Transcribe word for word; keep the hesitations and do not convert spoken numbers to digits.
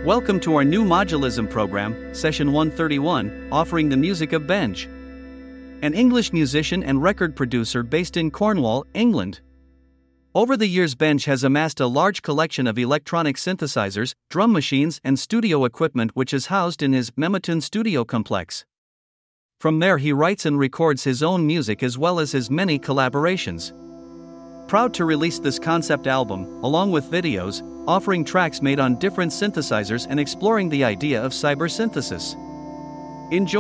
Welcome to our new modulism program, session one thirty-one, offering the music of Benj, an English musician and record producer based in Cornwall, England. Over the years, Benj has amassed a large collection of electronic synthesizers, drum machines, and studio equipment which is housed in his Memoton studio complex. From there, he writes and records his own music as well as his many collaborations. Proud to release this concept album, along with videos, offering tracks made on different synthesizers and exploring the idea of cyber synthesis. Enjoy!